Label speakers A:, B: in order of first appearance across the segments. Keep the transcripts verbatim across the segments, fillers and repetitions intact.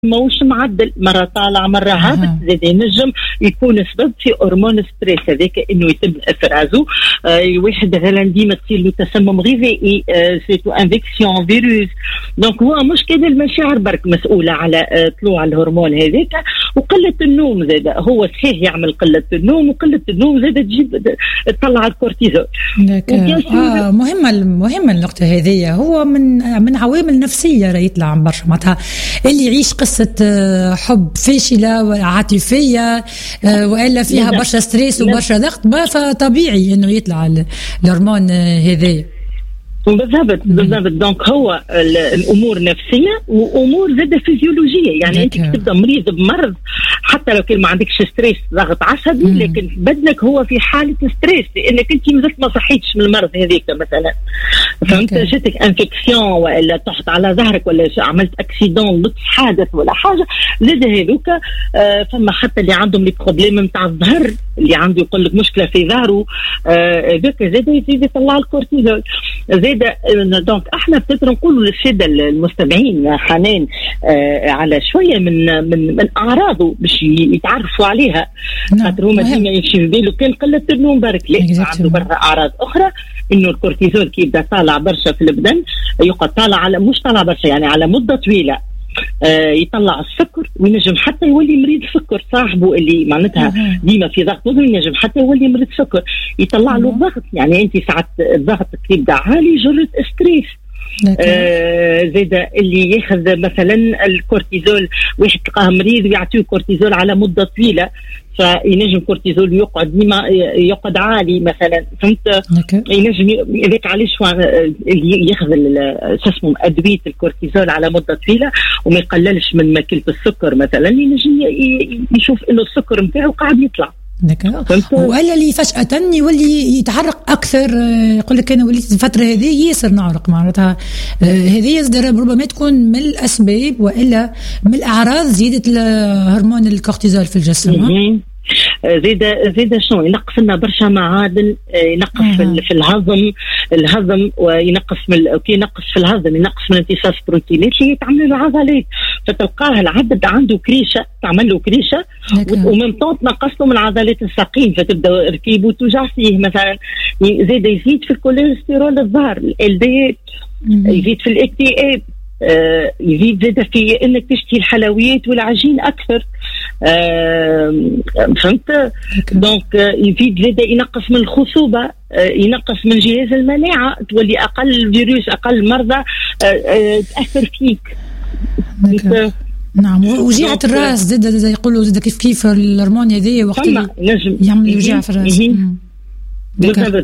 A: موش معدل، مرة طالع مرة هابط، زاد ينجم يكون سبب في هرمون ستريس هذاك انه يتم افرازه. آه واحد مثلا ديما تصير له تسمم غذائي، آه سيتو انفكسيون فيروس. دونك هو مش كده المشاعر برك مسؤولة على آه طلوع الهرمون هذاك، وقلة النوم زاد. هو صحيح يعمل قلة النوم، وقلة النوم زاد تجيب تطلع الكورتيزول.
B: آه مهمة مهمة النقطة هذه. هو من من عوامل نفسية راه يطلع برشا، معناتها اللي يعيش قصة حب فاشلة عاطفية وإلا فيها برشا ستريس وبرشا ضغط، فطبيعي إنه يطلع الهرمون هذا.
A: بالضبط بالضبط. دونك هو الامور نفسيه وامور زاده فيزيولوجيه. يعني انت تبدا مريض بمرض حتى لو كان ما عندكش ستريس ضغط عصبي، مم. لكن بدنك هو في حاله ستريس لانك انت مازلت ما صحيتش من المرض هذيك مثلا. فهمت؟ جاتك انفكسيون ولا تحت على ظهرك ولا عملت اكسيدون لطف حادث ولا حاجه زاد هذوك. آه فما حتى اللي عندهم لي بروبليم نتاع الظهر، اللي عنده يقول لك مشكله في ظهره، هذاك آه زاد يزيد يطلع الكورتيزول زاد. دونك احنا بتقدر نقولوا للساده المستمعين حنان آه على شويه من من من اعراضه باش يتعرفوا عليها. خاطر هما ديما يمشي في بالو كان قله النوم برك، لا عنده برا اعراض اخرى، انه الكورتيزول كي يبدا طالع برشا في البدن يقعد طالع على مش طالع برشا يعني على مده طويله، آه يطلع السكر وينجم حتى يولي مريض سكر. صاحبه اللي معناتها ديما في ضغط نظر ينجم حتى يولي مريض سكر، يطلع له الضغط. يعني انت ساعات الضغط يبدا عالي جرة ستريس. آه زيدا اللي ياخذ مثلا الكورتيزول، واحد تلقاه مريض ويعطيه كورتيزول على مده طويله، فينجم كورتيزول يقعد ديما يقعد عالي مثلا. فهمت؟ ينجم هذاك علاش اللي ياخذ اسمه ادويه الكورتيزول على مده طويله وما يقللش من ماكله السكر مثلا، ينجم يشوف انه السكر نتاعو قاعد يطلع.
B: ولا اللي فجأة يولي يتعرق أكثر، يقول لك أنا وليت الفترة هذه ياسر نعرق، معناتها هذه ربما تكون من الأسباب وإلا من الأعراض زيادة هرمون الكورتيزول في الجسم.
A: زيادة زيادة شنو ينقص لنا برشا معادن، ينقص آه. في الهضم الهضم وينقص من كي ينقص في الهضم ينقص من امتصاص البروتينات اللي تعمل له العضلات، فتلقاه العبد عنده كريشه تعمل له كريشه ومن طون تنقص له من العضلات الساقين، فتبدا ركيبه توجع فيه مثلا. زيادة يزيد في الكوليسترول الظاهر، ال دي يزيد في الاكتئاب، آه يزيد زيادة في انك تشتهي الحلويات والعجين اكثر. آه فهمت؟ دونك آه يزيد زيادة ينقص من الخصوبة، آه ينقص من جهاز المناعة، تولي اقل فيروس اقل مرضى آه آه تأثر فيك.
B: نعم. وجيعة الراس زيادة زي يقولوا زيادة كيف كيف الهرمون هذي وقت يعمل وجيعة في الراس.
A: بالضبط.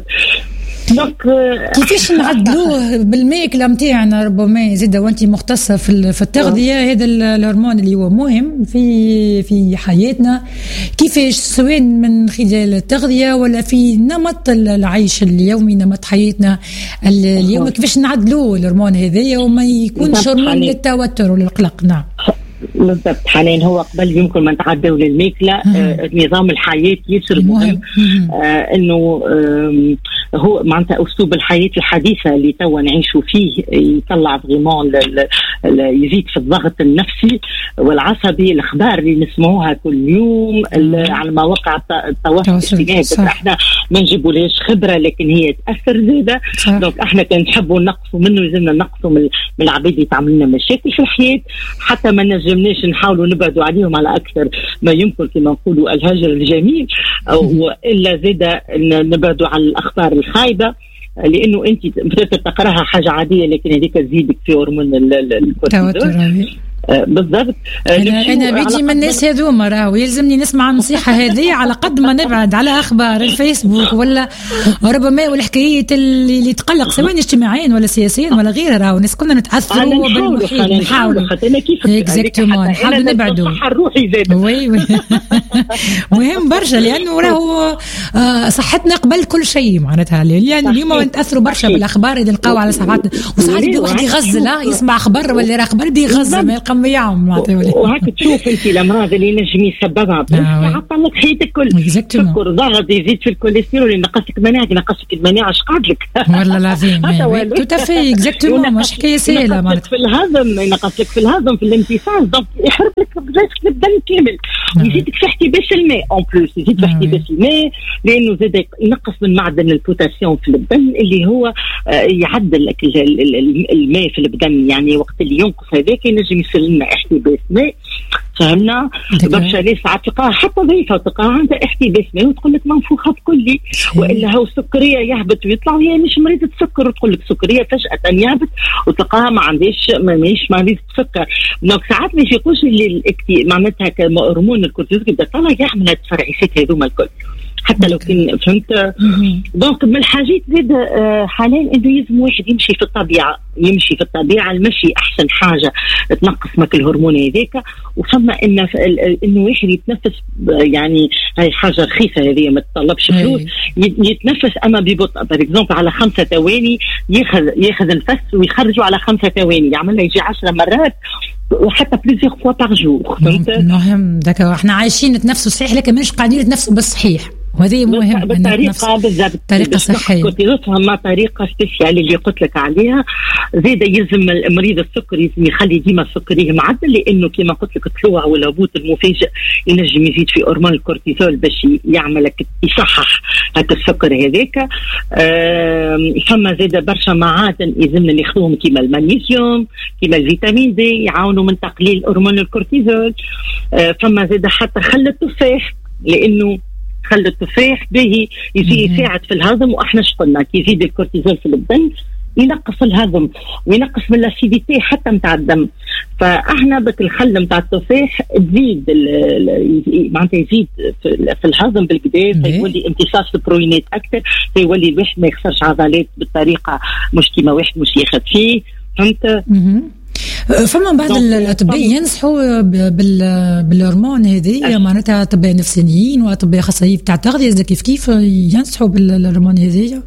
B: كيفاش نعدلوه بالماكله نتاعنا ربما زيدا وانت مختصه في في التغذيه؟ هذا الهرمون اللي هو مهم في في حياتنا، كيفاش سواء من خلال التغذيه ولا في نمط العيش اليومي، نمط حياتنا اليوم، كيفاش نعدلوه الهرمون هذايا وما يكونش هرمون للتوتر والقلق؟ نعم
A: بالضبط حنان. هو قبل يمكن ما نتعدوا للماكله، آه نظام الحياه ياسر مهم. آه انه آه هو معناتها اسلوب الحياه الحديثه اللي توا نعيشوا فيه يطلع فريمون يزيد في الضغط النفسي والعصبي. الاخبار اللي نسمعوها كل يوم على مواقع التواصل الاجتماعي احنا ما نجيبولهاش خبره لكن هي تاثر زاده. دونك احنا كان نحبوا نقصوا منه، لازمنا نقصوا من العباد اللي تعمل لنا مشاكل في الحياه، حتى ما نجمناش نحاولوا نبعدوا عليهم على اكثر ما يمكن كما نقولوا الهجر الجميل، او الا زاده نبعدوا عن الاخبار الخايبه، لانه انت بدات تقراها حاجه عاديه لكن هذيك تزيدك في هرمون الكورتيزول. آه بالضبط. آه
B: انا انا بيجي من الناس هذوما راهو يلزمني نسمع النصيحه هذه على قد ما نبعد على اخبار الفيسبوك ولا ربما والحكايات اللي, اللي تقلق سواء اجتماعيا ولا سياسيا ولا غيرها، راهو الناس كلنا نتاثروا بالمحيط، نحاولوا اكزاكتومون نحاولوا نبعدوا
A: الصحه الروحي زاد.
B: وي وي مهم برشا، لانه راهو آه صحتنا قبل كل شيء معناتها. يعني اليوم نتاثروا برشا بالاخبار اللي نلقاو على صفحات، وساعات واحد يغزل يسمع خبر ولا يرى خبر بيغزل ما يلقى يعم
A: وهاك تشوف انت الامراض اللي نجم يسببها بس عطل لك حياتك كل سكر ضغط يزيد في الكوليسترول ينقصك المناعه ينقصك المناعه اش قعد لك
B: والله العظيم توتافي اكزاكتومون مش حكايه سهله
A: معناتها في الهضم ينقص لك في الهضم في الامتصاص دونك يحرق لك راسك الدم كامل يزيدك في احتباس الماء اون بلوس يزيد في احتباس الماء لانه زاد ينقص من معدن البوتاسيوم في الدم اللي هو يعدل لك الماء في الدم يعني وقت اللي ينقص هذاك ينجم يصير لنا احتباس ماء فهمنا برشا ناس ساعات تلقاها حتى ضعيفه تلقاها عندها احتباس ماء وتقول لك منفوخه بكلي والا هو السكريه يهبط ويطلع وهي مش مريضه سكر وتقول لك سكريه فجاه يهبط وتلقاها ما عندهاش ماهيش مريضه سكر. دونك ساعات ما يفيقوش اللي معناتها هرمون الكورتيزول يبدا طالع يعمل التفرعيشات هذوما الكل حتى لو كان فهمت. دونك من الحاجات زاد حاليا انه لازم واحد يمشي في الطبيعه يمشي في الطبيعه المشي احسن حاجه تنقص ماك الهرمون هذاك وفما ان انه واحد يتنفس يعني هاي حاجه رخيصه هذه ما تطلبش فلوس يتنفس اما ببطء باغ اكزومبل على خمسة ثواني ياخذ ياخذ نفس ويخرجه على خمسة ثواني يعمل يجي عشرة مرات وحتى بليزيغ فوا باغ جور.
B: مهم داك احنا عايشين نتنفسوا صحيح لكن مش قاعدين نتنفسوا بالصحيح وهذه مهم
A: بالطريقه بالضبط
B: طريقه صحيه
A: ما طريقه سبيسيال اللي قلت لك عليها زيد يلزم المريض السكر يلزم يخلي ديما سكريه معدل لانه كما قلت لك الطلوع والهبوط المفاجئ ينجم يزيد في هرمون الكورتيزول باش يعمل لك يصحح هذا السكر هذاك. فما زيد برشا معادن يلزمنا ناخذوهم كما المغنيسيوم كما الفيتامين دي يعاونوا من تقليل هرمون الكورتيزول. فما زيد حتى خل التفاح لانه خل التفاح به يجي يساعد في الهضم واحنا شقلنا كي يزيد الكورتيزول في الدم ينقص الهضم وينقص من الاسيديتي حتى نتاع الدم. فاحنا بك الخل نتاع التفاح تزيد معناتها يزيد في الهضم بالكدا فيولي امتصاص البروتينات اكثر فيولي الواحد ما يخسرش عضلات بالطريقه مش كيما واحد مش ياخذ فيه فهمت.
B: فما بعض الاطباء ينصحوا بالهرمون هذه معناتها اطباء نفسانيين واطباء اخصائيين تاع التغذيه كيف كيف ينصحوا بالهرمون هذه.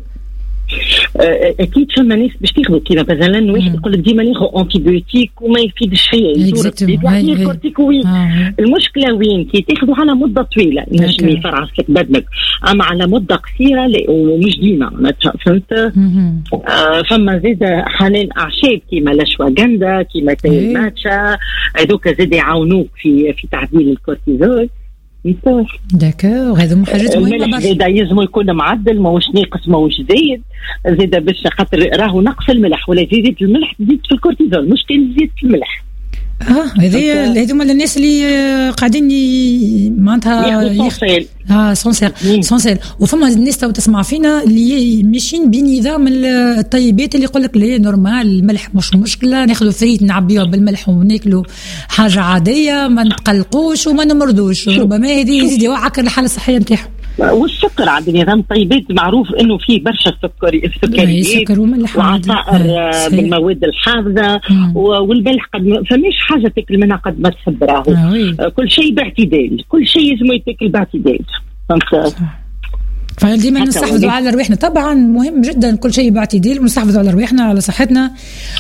A: اكيد فما ناس باش تاخذوا كيما مثلا واحد يقول لك ديما ناخذ انتيبيوتيك وما يفيدش فيا يدور الكورتيكويد. المشكله وين كي تاخذوا على مده طويله ينجم يفرعس لك بدنك اما على مده قصيره ومش ديما معناتها فهمت. آه فما زيد حاليا اعشاب كيما الاشواغندا كيما تاي ماتشا هذوك زيد يعاونوك في في تعديل الكورتيزول.
B: داكور هذو حاجات مهمه برشا.
A: زيد يلزم يكون معدل ماهوش ناقص ماهوش زايد زيد باش خاطر راهو نقص الملح ولا زيد الملح تزيد في الكورتيزول مش كان زيد في الملح.
B: اه هذه هذوما الناس اللي قاعدين معناتها
A: سونسيل
B: اه سونسيل سونسيل وفما الناس تو تسمع فينا اللي ماشيين بنظام الطيبات اللي يقول لك لا نورمال الملح مش مشكله ناخذوا فريت نعبيوه بالملح وناكلوا حاجه عاديه ما نتقلقوش وما نمرضوش ربما هذه يزيد يوعك الحاله الصحيه نتاعهم.
A: والسكر عند نظام طيبات معروف انه فيه برشا سكري السكريات وعصائر بالمواد الحافظه والملح قد فماش حاجه تاكل منها قد ما تحب راهو آه كل شيء باعتدال كل شيء لازم يتاكل باعتدال فهمت.
B: فديما نستحفظوا على رواحنا طبعا مهم جدا كل شيء باعتدال ونستحفظوا على رواحنا على صحتنا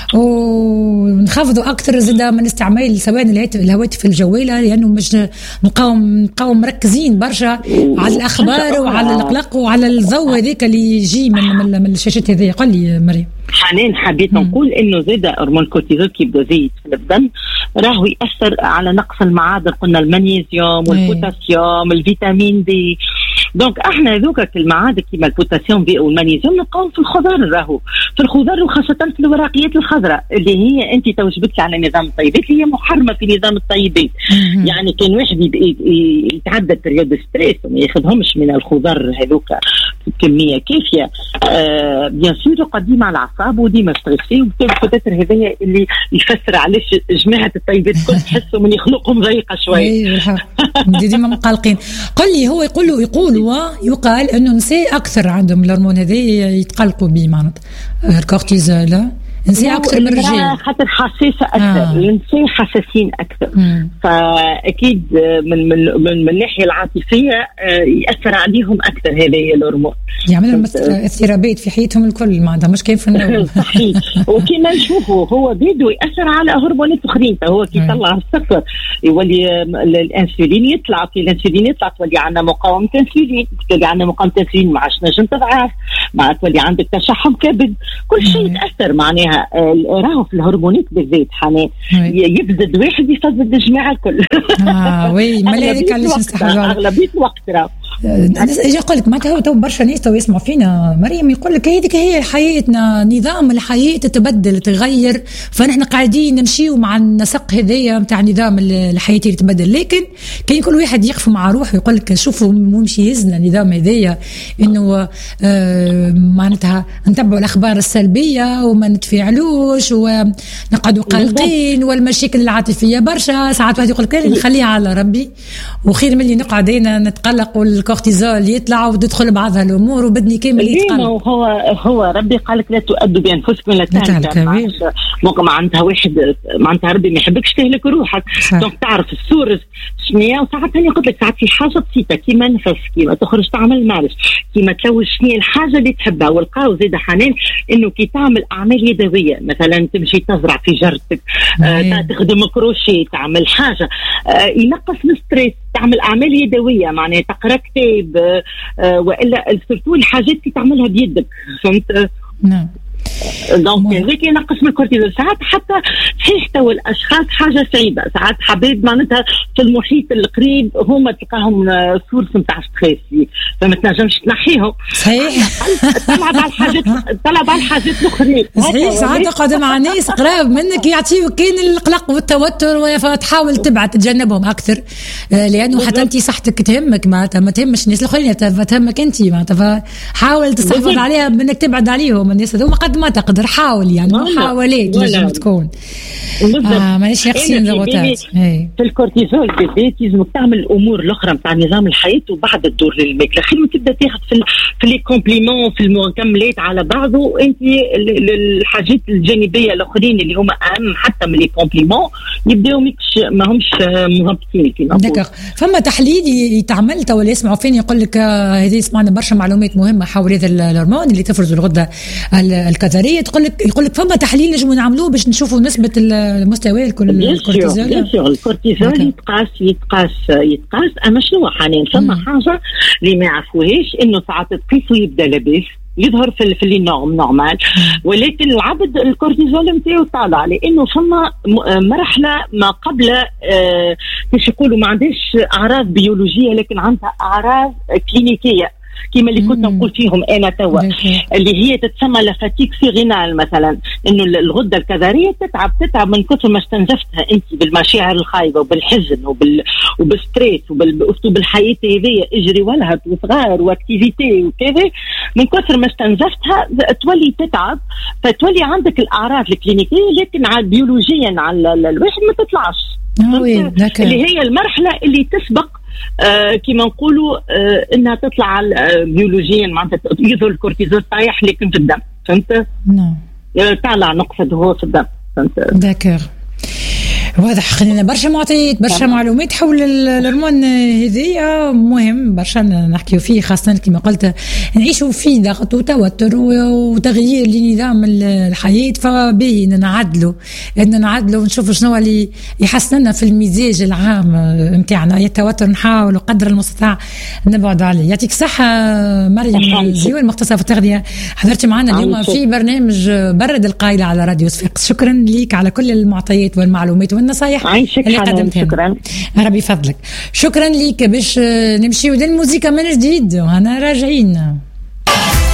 B: ونخافضوا اكثر زاده من استعمال سواء الهواتف الجوال لانه مش نبقاو نبقاو مركزين برشا على الاخبار وعلى القلق وعلى الضوء هذاك اللي يجي من من, من الشاشات هذه. قل لي مريم
A: حاليا حبيت نقول انه زاد هرمون الكورتيزول كي يبدا زايد في الدم راهو ياثر على نقص المعادن قلنا المغنيسيوم والبوتاسيوم الفيتامين دي. دونك احنا ذوك المعادن كيما البوتاسيوم والمغنيسيوم نلقاهم في الخضار راهو في الخضار وخاصه في الورقيات الخضراء اللي هي انت توجبتك على نظام الطيبات اللي هي محرمه في نظام الطيبات. يعني كان واحد يتعدى بريود ستريس وما ياخذهمش من الخضار هذوك بكميه كافيه آه بيان سور قديم على الاعصاب وديما ستريسي وبالتالي هذايا اللي يفسر علاش جماعه الطيبات كل تحسوا من يخلقهم ضيقه شوي
B: ديما مقلقين. قل لي هو يقولوا يقولوا يقال انه النساء اكثر عندهم الهرمون هذا يتقلقوا به معناتها الكورتيزول النساء اكثر من الرجال
A: خاطر حساسه اكثر. آه. النساء حساسين اكثر. مم. فاكيد من من من الناحيه العاطفيه ياثر عليهم اكثر هذا الهرمون،
B: يعمل اضطرابات في حياتهم الكل، ما عندها مش كيف النوم.
A: صحيح. وكما نشوفوا هو بيدو ياثر على هرمونات اخرين، فهو كي يطلع السكر يولي الانسولين يطلع، في الانسولين يطلع تولي عندنا مقاومه انسولين، تولي عندنا مقاومه انسولين ما عادش نجم تضعف، ما تولي عندك تشحم كبد، كل شيء يتاثر معناها. راهو في الهرمونات بالذات حنان يبزد واحد يفزد الجماعه الكل.
B: اه وي ما هذيك علاش نستحرجوا
A: اغلبيه الوقت راه
B: اجي اقول لك معناتها تو برشا ناس تو يسمعوا فينا مريم يقول لك هذيك هي حياتنا، نظام الحياه تتبدل تغير، فنحن قاعدين نمشيو مع النسق هذايا نتاع نظام الحياه اللي تبدل. لكن كان كل واحد يقف مع روحه ويقول لك شوفوا ممشي يهزنا النظام هذايا انه آه معناتها نتبعوا الاخبار السلبيه وما نتفاعلوش ونقعدوا قلقين، والمشاكل العاطفيه برشا. ساعات واحد يقول لك نخليها على ربي وخير من اللي نقعد هنا نتقلق والكورتيزول يطلع وتدخل بعضها الامور وبدني كامل يتقلق.
A: هو هو ربي قال لك لا تؤدوا بانفسكم لا تهلكوا. ممكن معناتها واحد معناتها ربي ما يحبكش تهلك روحك، دونك تعرف السورس شنيا. وساعات ثانيه قلت لك ساعات في حاجه بسيطه كيما نفس، كيما تخرج تعمل مارش، كيما تلوج شنيا الحاجه اللي تحبها. والقاو زيد حنان انه كي تعمل اعمال يدويه، مثلا تمشي تزرع في جرتك، آه تخدم كروشيه، تعمل حاجه آه ينقص الستريس، تعمل اعمال يدويه معناها تقرا كتاب آه والا سورتو الحاجات اللي تعملها بيدك، فهمت؟
B: نعم.
A: دونك هذاك ينقص من الكورتيزول. ساعات حتى صحيح تو الاشخاص حاجه صعيبه، ساعات حبايب معناتها في المحيط القريب هما تلقاهم سورس نتاع ستريس فما تنجمش تنحيهم.
B: صحيح.
A: تلعب على الحاجات تلعب على الحاجات الاخرين.
B: صحيح. ساعات تقعد مع ناس قراب منك يعطيوك كاين القلق والتوتر فتحاول تبعد تتجنبهم اكثر، لانه حتى انت صحتك تهمك، معناتها ما تهمش الناس الاخرين، تهمك انت معناتها، فحاول تحافظ عليها بانك تبعد عليهم الناس هذوما قد ما تقدر. حاول يعني محاولات لازم تكون آه مانيش يقصين ضغوطات.
A: في الكورتيزول بالذات لازم تعمل الامور الاخرى نتاع نظام الحياه وبعد الدور للماكله. خير ما تبدا تاخذ في في لي كومبليمون في المكملات على بعضه، وانت الحاجات الجانبيه الاخرين اللي هما اهم حتى من لي كومبليمون يبداو ما همش مهبطين كيما نقول.
B: فما تحليل يتعمل تو اللي يسمعوا فين يقول لك هذه يسمعنا برشا معلومات مهمه حول هذا الهرمون اللي تفرز الغده الكظريه. تقول لك يقول لك فما تحليل نجموا نعملوه باش نشوفوا نسبه المستوى الكورتيزول.
A: بيان سور الكورتيزول يتقاس يتقاس يتقاس اما شنو حنين فما حاجه اللي ما يعرفوهاش انه ساعات تقيس ويبدا لاباس يظهر في في النورم نورمال، ولكن العبد الكورتيزول نتاعو طالع لانه فما مرحله ما قبل آه كيش يقولوا ما عندهاش اعراض بيولوجيه لكن عندها اعراض كلينيكيه كما اللي كنت نقول فيهم انا توا اللي هي تتسمى لافاتيك سيغينال مثلا، انه الغده الكظريه تتعب تتعب من كثر ما استنزفتها انت بالمشاعر الخايبه وبالحزن وبال وبالستريس وبالاسلوب الحياه هذيا اجري ولهت وصغار واكتيفيتي وكذا، من كثر ما استنزفتها تولي تتعب فتولي عندك الاعراض الكلينيكيه لكن على بيولوجيا على الواحد ما تطلعش. اللي هي المرحله اللي تسبق آه كما نقولوا آه انها تطلع بيولوجيا معناتها يظهر الكورتيزول طايح لكن في الدم، فهمت؟
B: نعم.
A: طالع نقصد هو في الدم، فهمت؟
B: داكور. واضح. خلينا برشا معطيات برشا معلومات حول الهرمون هذيا مهم برشا نحكيو فيه، خاصة كما قلت نعيشوا فيه ضغط وتوتر وتغيير لنظام الحياة، فباهي ان نعدلوا ان نعدلوا ونشوفوا شنو اللي يحسننا في المزاج العام نتاعنا. التوتر نحاول قدر المستطاع نبعد عليه. يعطيك الصحة مريم زيوان مختصة في التغذية، حضرتي معنا اليوم في برنامج برد القايلة على راديو صفاقس. شكرا ليك على كل المعطيات والمعلومات والنصايح اللي قدمتها.
A: شكرا
B: ربي فضلك. شكرا ليك. باش نمشيو للموسيقى من جديد وهنا راجعين.